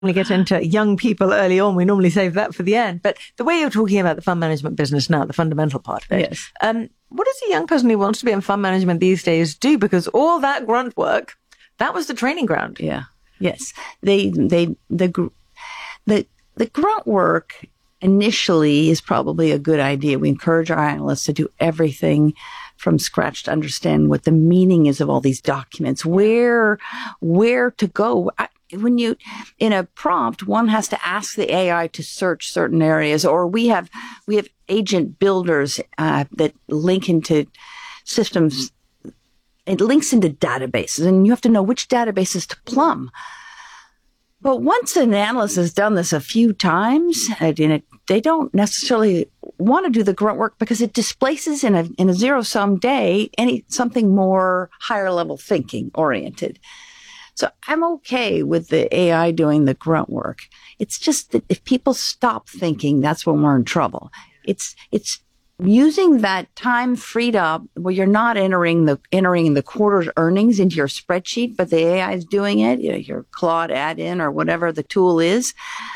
We get into young people early on. We normally save that for the end. But the way you're talking about the fund management business now, the fundamental part of it, yes. What does a young person who wants to be in fund management these days do? Because all that grunt work, that was the training ground. Yeah. Yes. The grunt work initially is probably a good idea. We encourage our analysts to do everything from scratch to understand what the meaning is of all these documents, where to go. When you, in a prompt, one has to ask the AI to search certain areas, or we have agent builders that link into systems. It links into databases, and you have to know which databases to plumb. But once an analyst has done this a few times, they don't necessarily want to do the grunt work because it displaces in a zero-sum day something more higher level thinking oriented. So I'm okay with the AI doing the grunt work. It's just that if people stop thinking, that's when we're in trouble. It's using that time freed up where you're not entering the quarter's earnings into your spreadsheet, but the AI is doing it, your Claude add-in or whatever the tool is.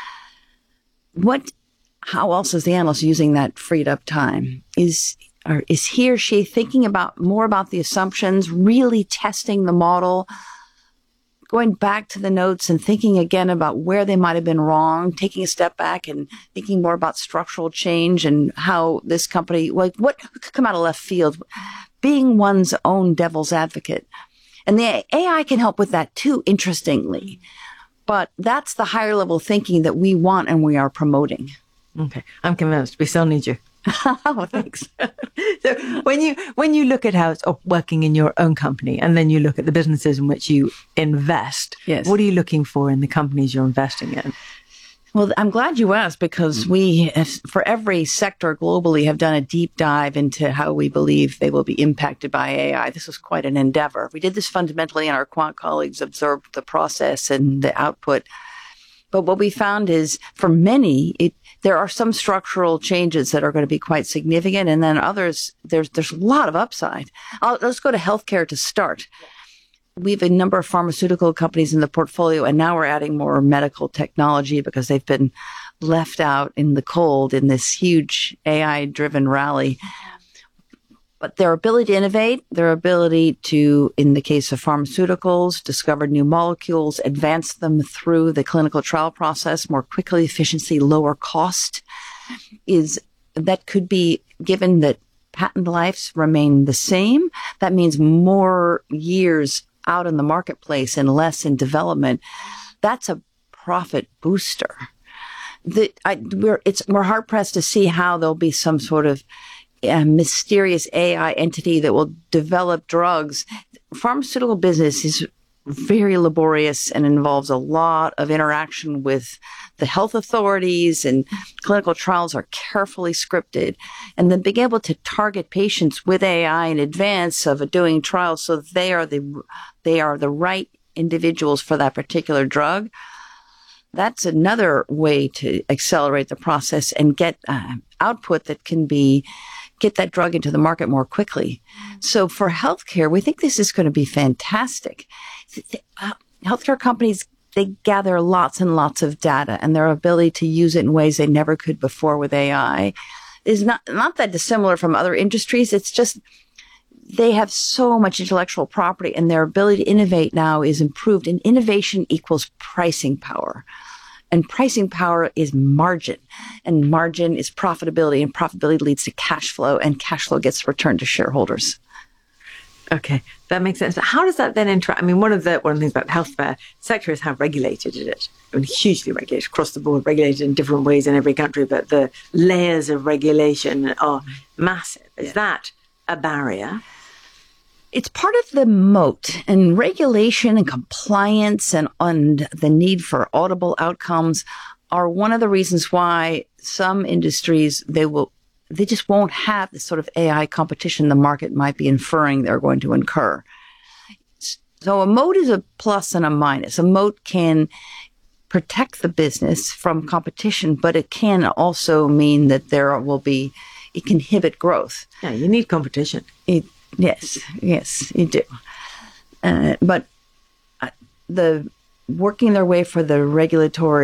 How else is the analyst using that freed up time? Is he or she thinking more about the assumptions, really testing the model, going back to the notes and thinking again about where they might have been wrong, taking a step back and thinking more about structural change and how this company, what could come out of left field, being one's own devil's advocate. And the AI can help with that too, interestingly. But that's the higher level thinking that we want and we are promoting. Okay. I'm convinced. We still need you. Oh, thanks. So when you look at how it's working in your own company, and then you look at the businesses in which you invest, yes. What are you looking for in the companies you're investing in? Well, I'm glad you asked, because we, for every sector globally, have done a deep dive into how we believe they will be impacted by AI. This was quite an endeavor. We did this fundamentally, and our quant colleagues observed the process and the output. But what we found is, for many, there are some structural changes that are going to be quite significant, and then others, there's a lot of upside. Let's go to healthcare to start. We have a number of pharmaceutical companies in the portfolio, and now we're adding more medical technology because they've been left out in the cold in this huge AI-driven rally. But their ability to innovate, their ability to, in the case of pharmaceuticals, discover new molecules, advance them through the clinical trial process more quickly, efficiency, lower cost, that could be, given that patent lives remain the same. That means more years out in the marketplace and less in development. That's a profit booster. We're hard pressed to see how there'll be some sort of mysterious AI entity that will develop drugs. Pharmaceutical business is very laborious and involves a lot of interaction with the health authorities, and clinical trials are carefully scripted. And then being able to target patients with AI in advance of doing trials so they are the right individuals for that particular drug. That's another way to accelerate the process and get output that can get that drug into the market more quickly. So for healthcare, we think this is going to be fantastic. Healthcare companies, they gather lots and lots of data, and their ability to use it in ways they never could before with AI is not that dissimilar from other industries. It's just they have so much intellectual property, and their ability to innovate now is improved. And innovation equals pricing power. And pricing power is margin, and margin is profitability, and profitability leads to cash flow, and cash flow gets returned to shareholders. Okay, that makes sense. How does that then interact? I mean, one of the things about the healthcare sector is how regulated it is. I mean, hugely regulated, across the board, regulated in different ways in every country, but the layers of regulation are massive. Is that a barrier? It's part of the moat, and regulation and compliance and the need for audible outcomes are one of the reasons why some industries, they just won't have the sort of AI competition the market might be inferring they're going to incur. So a moat is a plus and a minus. A moat can protect the business from competition, but it can also mean that it can inhibit growth. Yeah, you need competition. Yes, you do. But the working their way for the regulatory